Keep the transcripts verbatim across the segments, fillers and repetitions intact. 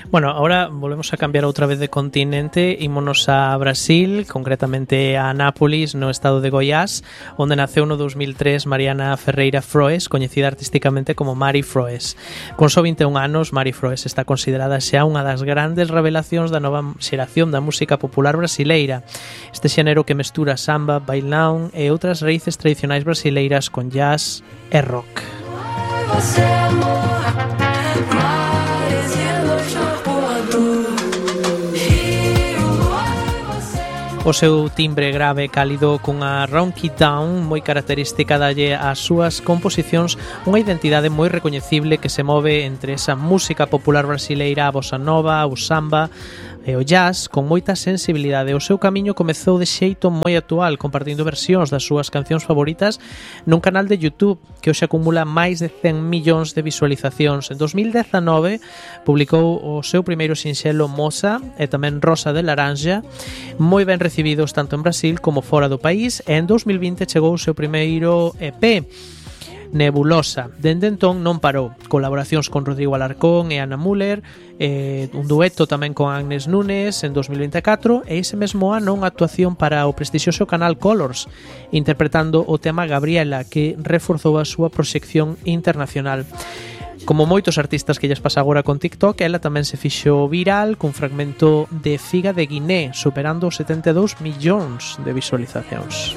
Bueno, ahora volvemos a cambiar outra vez de continente, ímonos a Brasil, concretamente a Anápolis, no estado de Goiás, onde naceu no dos mil tres Mariana Ferreira Froes, coñecida artísticamente como Mari Froes. Con só vinte e un anos, Mari Froes está considerada xa unha das grandes revelacións da nova xeración da música popular brasileira. Este xénero que mestura samba, bailão e outras raíces tradicionais brasileiras con jazz e rock. O seu timbre grave e cálido cunha ronky down moi característica dalle ás súas composicións unha identidade moi recoñecible que se move entre esa música popular brasileira, a bossa nova, o samba e o jazz con moita sensibilidade. O seu camiño comezou de xeito moi actual, compartindo versións das súas cancións favoritas nun canal de YouTube que hoxe acumula máis de cen millóns de visualizacións. En dos mil dezanove publicou o seu primeiro sinxelo Moça e tamén Rosa de Laranja, moi ben recibidos tanto en Brasil como fora do país, e en dos mil vinte chegou o seu primeiro E P, Nebulosa. Dende entón non parou. Colaboracións con Rodrigo Alarcón e Ana Müller, eh, un dueto tamén con Agnes Nunes en dos mil vinte e catro, e ese mesmo ano unha actuación para o prestixioso canal Colors, interpretando o tema Gabriela, que reforzou a súa proxección internacional. Como moitos artistas que lles pasa agora con TikTok, ela tamén se fixo viral cun fragmento de Figa de Guiné, superando os setenta e dous millóns de visualizacións.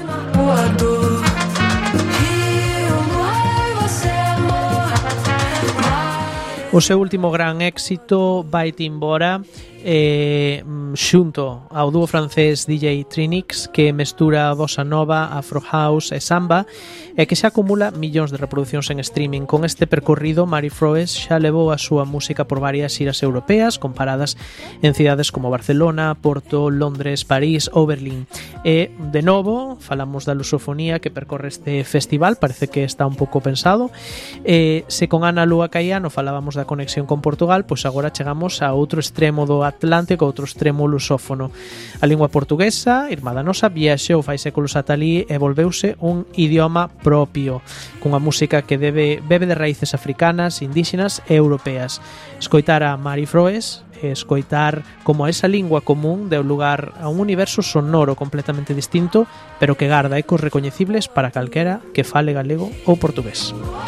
O seu último gran éxito, Vai-te embora, eh, xunto ao dúo francés D J Trinix, que mestura bossa nova, afro house e samba, e que xa acumula millóns de reproduccións en streaming. Con este percorrido, Mari Froes xa levou a súa música por varias xiras europeas, comparadas en cidades como Barcelona, Porto, Londres, París ou Berlín. E, de novo, falamos da lusofonía que percorre este festival, parece que está un pouco pensado. E, se con Ana Lúa Caiano falábamos da conexión con Portugal, pois agora chegamos a outro extremo do Atlántico, outro extremo lusófono. A lingua portuguesa, irmá da nosa, viaxou fai séculos ata alí e volveuse un idioma propio, cunha música que debe, bebe de raíces africanas, indígenas e europeas. Escoitar a Mari Froes, escoitar como esa lingua común deu lugar a un universo sonoro completamente distinto, pero que garda ecos recoñecibles para calquera que fale galego ou portugués.